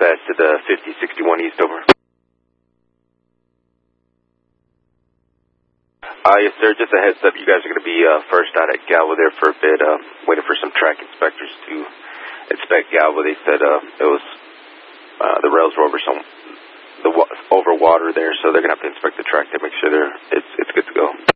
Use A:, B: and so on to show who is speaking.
A: dispatch to the 5061 East, over. Yes, sir, just a heads up, you guys are going to be first out at Galva there for a bit, waiting for some track inspectors to inspect Galva. They said it was, the rails were over water there, so they're going to have to inspect the track to make sure it's good to go.